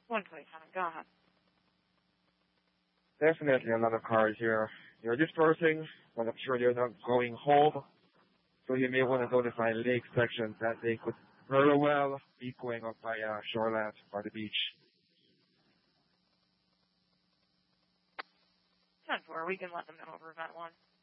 127, go ahead. Definitely a lot of cars here. You're dispersing, but I'm sure you're not going home. So you may want to notify lake sections that they could very well be going up by shoreland or the beach. 10-4, we can let them know over event 1.